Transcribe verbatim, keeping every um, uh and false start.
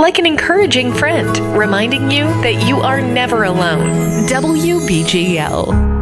like an encouraging friend, reminding you that you are never alone. W B G L.